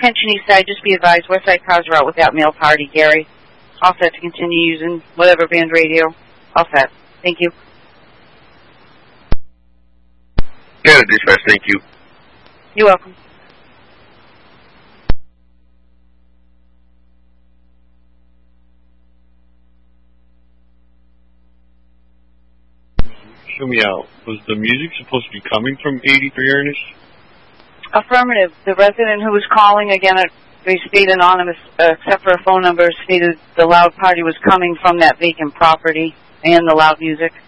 Attention Eastside, just be advised, Westside cars are out without mail party, Gary. All set to continue using whatever band radio. All set. Thank you. Yeah, dispatch, thank you. You're welcome. Show me out. Was the music supposed to be coming from 83 Ernest? Affirmative. The resident who was calling, again, they stayed anonymous, except for a phone number, stated the loud party was coming from that vacant property and the loud music.